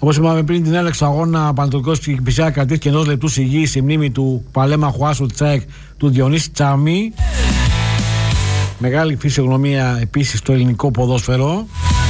Όπως είπαμε πριν, την έλεξη αγώνα Πανατολικός και Κηφισιά κρατήθηκε ενός λεπτού σιγή στη μνήμη του παλέμαχου άσου Τσάικ του Διονύση Τσάμι. Μεγάλη φυσιογνωμία επίσης στο ελληνικό ποδόσφαιρο.